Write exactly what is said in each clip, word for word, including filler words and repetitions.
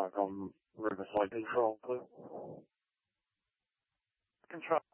Falcon Riverside Control, Blue. Control.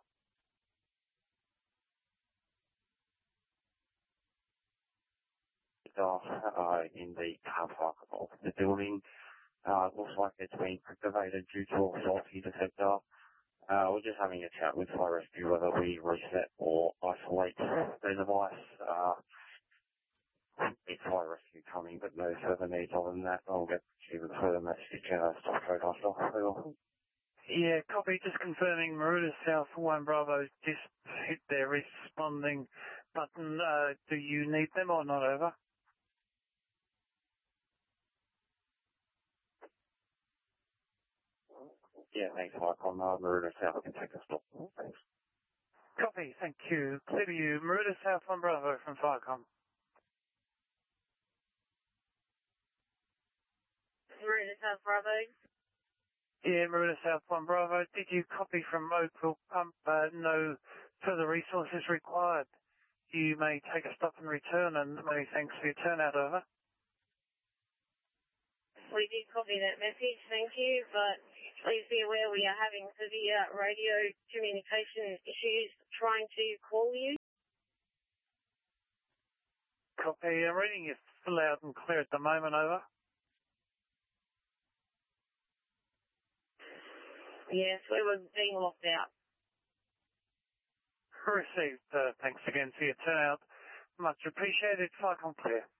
Uh, in the car park of the building. Uh, looks like it's been activated due to a faulty detector. Uh, we're just having a chat with Fire Rescue whether we reset or isolate the device. Uh, it's Fire Rescue coming, but no further needs other than that. I'll get to you with a further message, uh, stop code after. Yeah, copy. Just confirming Maruda South one Bravo just hit their responding button. Uh, do you need them or not, over? Yeah, thanks, Mike. On uh, Maruda South, I can take a stop. Thanks. Copy, thank you. Clear to you. Maruda South one Bravo from Firecom. Maruda South Bravo. Yeah, Maruda South one Bravo. Did you copy from Oakville Pump? Uh, no further resources required. You may take a stop and return, and many thanks for your turnout, over. We did copy that message, thank you, but please be aware we are having severe radio communication issues trying to call you. Copy. I'm reading you loud and clear at the moment, over. Yes, we were being locked out. Received. Uh, thanks again for your turnout. Much appreciated. Firecom clear.